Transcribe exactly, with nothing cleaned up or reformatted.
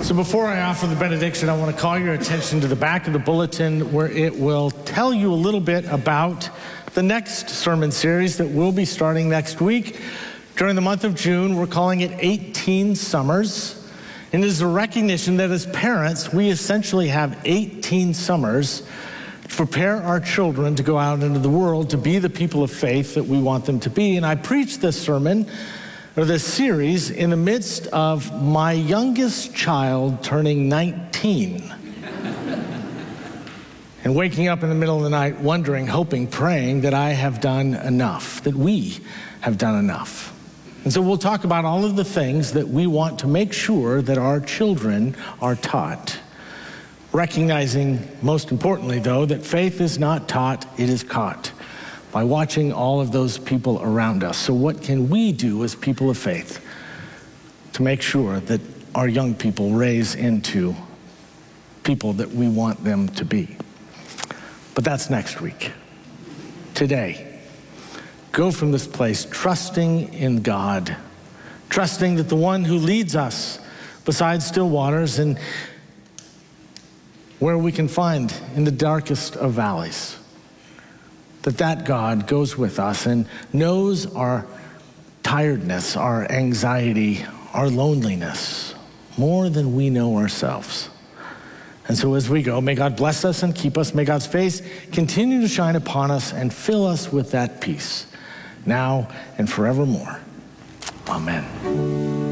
So before I offer the benediction, I want to call your attention to the back of the bulletin where it will tell you a little bit about the next sermon series that will be starting next week. During the month of June, we're calling it eighteen Summers. And it is a recognition that as parents, we essentially have eighteen summers to prepare our children to go out into the world to be the people of faith that we want them to be. And I preached this sermon, or this series, in the midst of my youngest child turning nineteen. And waking up in the middle of the night wondering, hoping, praying that I have done enough, that we have done enough. And so we'll talk about all of the things that we want to make sure that our children are taught. Recognizing, most importantly, though, that faith is not taught, it is caught by watching all of those people around us. So what can we do as people of faith to make sure that our young people raise into people that we want them to be? But that's next week. Today, go from this place trusting in God, trusting that the one who leads us beside still waters and where we can find in the darkest of valleys, that that God goes with us and knows our tiredness, our anxiety, our loneliness more than we know ourselves. And so as we go, may God bless us and keep us. May God's face continue to shine upon us and fill us with that peace now and forevermore. Amen.